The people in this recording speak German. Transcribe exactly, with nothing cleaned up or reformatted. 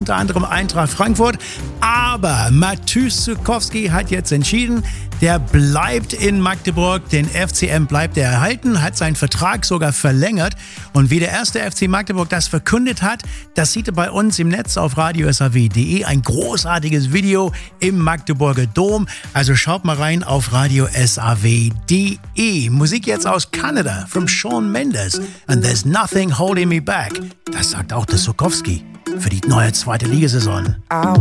unter anderem Eintracht Frankfurt. Aber Mateusz Żukowski hat jetzt entschieden, der bleibt in Magdeburg, den F C M bleibt er erhalten, hat seinen Vertrag sogar verlängert. Und wie der erste F C Magdeburg das verkündet hat, das sieht ihr bei uns im Netz auf radio s a w punkt d e. Ein großartiges Video im Magdeburger Dom. Also schaut mal rein auf radio s a w punkt d e. Musik jetzt aus Kanada, from Shawn Mendes. And there's nothing holding me back. Das sagt auch der Żukowski für die neue zweite Ligasaison.